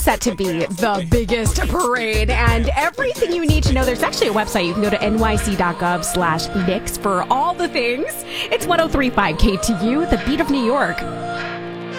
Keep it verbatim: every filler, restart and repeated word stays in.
Set to be the biggest parade and everything you need to know. There's actually a website. You can go to nyc.gov slash Knicks for all the things. It's one oh three point five K T U, the beat of New York.